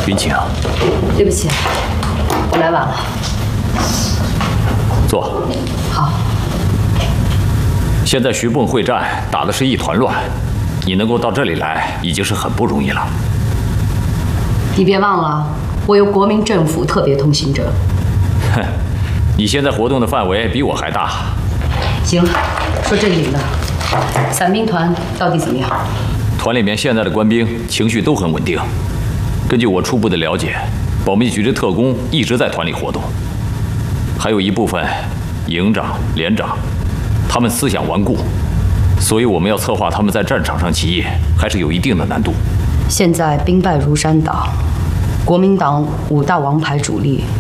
云晴， 对不起，我来晚了。 坐。 好。 现在徐蚌会战打的是一团乱，你能够到这里来，已经是很不容易了。 你别忘了，我有国民政府特别通行证。 哼，你现在活动的范围比我还大。 行了，说正经的，伞兵团到底怎么样？ 团里面现在的官兵情绪都很稳定。根据我初步的了解，保密局的特工一直在团里活动，还有一部分营长、连长，他们思想顽固，所以我们要策划他们在战场上起义，还是有一定的难度。 现在兵败如山倒，国民党5大王牌主力